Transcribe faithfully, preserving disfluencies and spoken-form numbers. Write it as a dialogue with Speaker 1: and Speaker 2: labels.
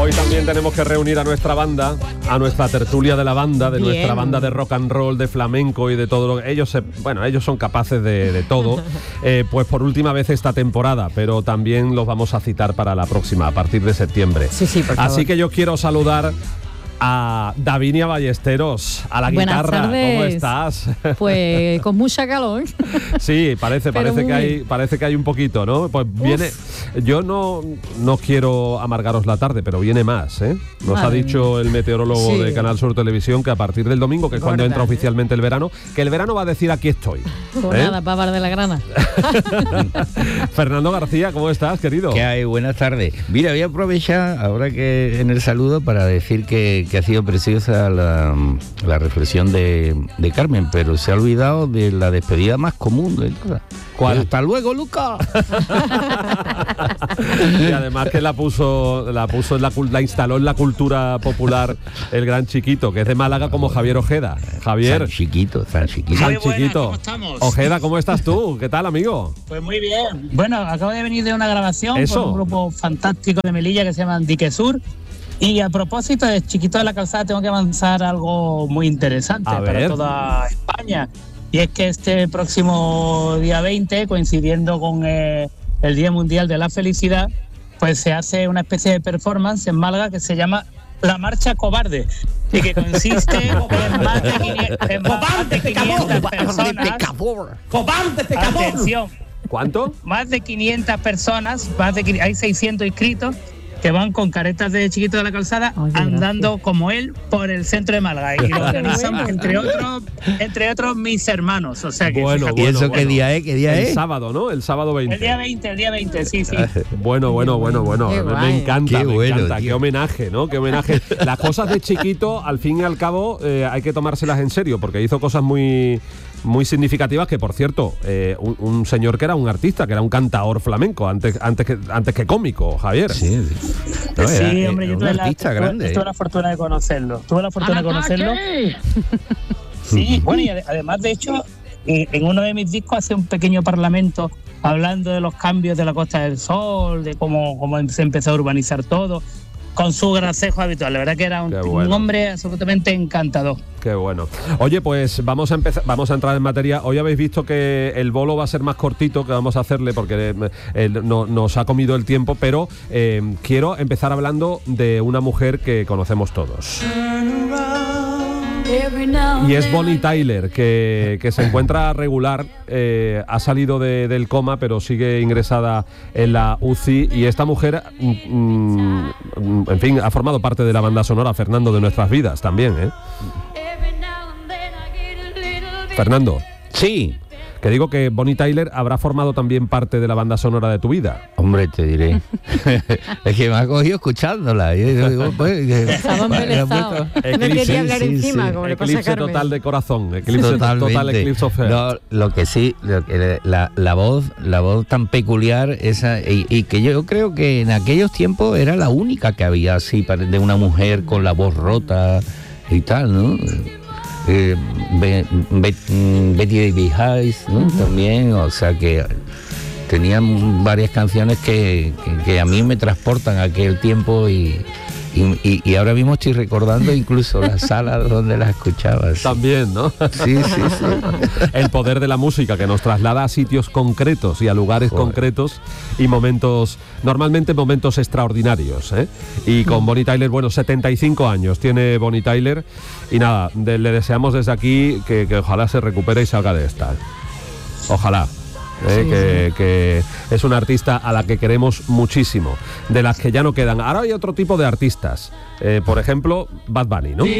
Speaker 1: Hoy también tenemos que reunir a nuestra banda, a nuestra tertulia de la banda, de
Speaker 2: Bien.
Speaker 1: nuestra banda de rock and roll, de flamenco y de todo lo que ellos se, bueno, ellos son capaces de, de todo, eh, pues por última vez esta temporada, pero también los vamos a citar para la próxima, a partir de septiembre.
Speaker 2: Sí, sí, por favor.
Speaker 1: Así que yo quiero saludar a Davinia Ballesteros, a la
Speaker 2: Buenas
Speaker 1: guitarra.
Speaker 2: tardes.
Speaker 1: ¿Cómo estás?
Speaker 2: Pues con mucha calor.
Speaker 1: Sí, parece,
Speaker 2: Pero
Speaker 1: parece
Speaker 2: muy
Speaker 1: que hay,
Speaker 2: bien.
Speaker 1: parece que hay un poquito, ¿no? Pues viene. Yo no, no quiero amargaros la tarde, pero viene más, ¿eh? Nos
Speaker 2: Madre
Speaker 1: ha dicho
Speaker 2: mía.
Speaker 1: el meteorólogo
Speaker 2: Sí.
Speaker 1: de Canal Sur Televisión que a partir del domingo, que es cuando
Speaker 2: Gorda,
Speaker 1: entra
Speaker 2: ¿eh?
Speaker 1: oficialmente el verano, que el verano va a decir aquí estoy.
Speaker 2: Pues
Speaker 1: ¿eh?
Speaker 2: nada, pavar de la grana.
Speaker 1: Fernando García, ¿cómo estás, querido?
Speaker 3: ¿Qué hay? Buenas tardes. Mira, voy a aprovechar ahora que en el saludo para decir que, que ha sido preciosa la, la reflexión de, de Carmen, pero se ha olvidado de la despedida más común de todas.
Speaker 1: ¿Cuál?
Speaker 3: Hasta luego, Lucas.
Speaker 1: Y además que la puso, la puso en la, cul- la instaló en la cultura popular el gran Chiquito, que es de Málaga como Javier Ojeda. Javier,
Speaker 3: San chiquito, San chiquito.
Speaker 1: San
Speaker 4: Muy buenas,
Speaker 1: Chiquito.
Speaker 4: ¿cómo estamos?
Speaker 1: Ojeda, ¿cómo estás tú? ¿Qué tal, amigo?
Speaker 4: Pues muy bien. Bueno, acabo de venir de una grabación
Speaker 1: Eso.
Speaker 4: con un grupo fantástico de Melilla que se llama Dique Sur. Y a propósito de Chiquito de la Calzada, tengo que avanzar algo muy interesante
Speaker 1: A ver.
Speaker 4: para toda España. Y es que este próximo día veinte, coincidiendo con eh, el Día Mundial de la Felicidad, pues se hace una especie de performance en Málaga que se llama La Marcha Cobarde. Y que consiste en más de quinientas, en más de quinientas personas. Atención.
Speaker 1: ¿Cuánto?
Speaker 4: Más de quinientas personas, más de, qui- hay seiscientos inscritos que van con caretas de Chiquito de la Calzada
Speaker 2: Oye,
Speaker 4: andando
Speaker 2: gracias.
Speaker 4: como él por el centro de Málaga y lo organizan
Speaker 2: bueno.
Speaker 4: entre otros entre otros mis hermanos, o sea que
Speaker 1: Bueno,
Speaker 4: fíjate.
Speaker 3: ¿Y eso
Speaker 1: bueno,
Speaker 3: qué
Speaker 1: bueno.
Speaker 3: día es? ¿Qué día
Speaker 1: El
Speaker 3: es?
Speaker 1: sábado, ¿no? El sábado veinte.
Speaker 4: el día veinte, el día veinte, sí, sí.
Speaker 1: Bueno, bueno, bueno, bueno.
Speaker 2: Qué
Speaker 1: Me,
Speaker 2: guay.
Speaker 1: me encanta,
Speaker 3: Qué
Speaker 1: me
Speaker 3: bueno,
Speaker 1: encanta.
Speaker 3: tío.
Speaker 1: Qué homenaje, ¿no? Qué homenaje. Las cosas de Chiquito, al fin y al cabo, eh, hay que tomárselas en serio, porque hizo cosas muy, muy significativas que, por cierto, eh, un, un señor que era un artista, que era un cantaor flamenco, antes, antes, que, antes que cómico, Javier.
Speaker 3: Sí, sí. No,
Speaker 4: Sí,
Speaker 3: era-
Speaker 4: hombre,
Speaker 3: era
Speaker 4: yo
Speaker 3: un
Speaker 4: tuve la,
Speaker 3: artista
Speaker 4: tuve-
Speaker 3: grande.
Speaker 4: tuve la fortuna de conocerlo. Tuve la fortuna de conocerlo. Sí, bueno, y ade- además, de hecho, eh, en uno de mis discos hace un pequeño parlamento hablando de los cambios de la Costa del Sol, de cómo, cómo se empezó a urbanizar todo, con su gracejo habitual. La verdad que era un,
Speaker 1: Qué bueno.
Speaker 4: un hombre absolutamente encantador.
Speaker 1: Qué bueno. Oye, pues vamos a empezar, vamos a entrar en materia. Hoy habéis visto que el bolo va a ser más cortito, que vamos a hacerle porque eh, eh, no, nos ha comido el tiempo, pero eh, quiero empezar hablando de una mujer que conocemos todos. Y es Bonnie Tyler, que, que se encuentra regular, eh, ha salido de- del coma, pero sigue ingresada en la U C I. Y esta mujer, mm, mm, en fin, ha formado parte de la banda sonora, Fernando, de nuestras vidas también, ¿eh? Fernando,
Speaker 3: Sí.
Speaker 1: que digo que Bonnie Tyler habrá formado también parte de la banda sonora de tu vida.
Speaker 3: Hombre, te diré. Es que me ha cogido escuchándola. Y yo digo, pues, que-
Speaker 2: Estaba
Speaker 3: bueno,
Speaker 2: embelesado.
Speaker 3: me ha puesto-
Speaker 2: No quería
Speaker 1: Sí,
Speaker 2: hablar
Speaker 3: sí,
Speaker 2: encima,
Speaker 3: sí.
Speaker 2: como le pasa a
Speaker 1: Eclipse
Speaker 2: Carmen.
Speaker 1: total de corazón, eclipse
Speaker 3: Totalmente.
Speaker 1: total, eclipse of heart.
Speaker 3: No, lo que sí, lo que- la, la voz, la voz tan peculiar esa y, y que yo creo que en aquellos tiempos era la única que había así pare- de una mujer con la voz rota y tal, ¿no? Eh, Be- Be- Betty Davis Hayes, ¿no? También, o sea que tenían varias canciones que, que, que a mí me transportan a aquel tiempo y, y, y- y ahora mismo estoy recordando incluso las salas donde las escuchaba. Sí,
Speaker 1: También, ¿no?
Speaker 3: sí, sí. sí.
Speaker 1: El poder de la música que nos traslada a sitios concretos y a lugares
Speaker 3: Joder.
Speaker 1: concretos y momentos, normalmente momentos extraordinarios, ¿eh? Y con Bonnie Tyler, bueno, setenta y cinco años tiene Bonnie Tyler y nada, de- le deseamos desde aquí que, que ojalá se recupere y salga de esta. Ojalá. ¿eh?
Speaker 2: Sí,
Speaker 1: que, que es una artista a la que queremos muchísimo, de las que ya no quedan. Ahora hay otro tipo de artistas, eh, por ejemplo, Bad Bunny, ¿no?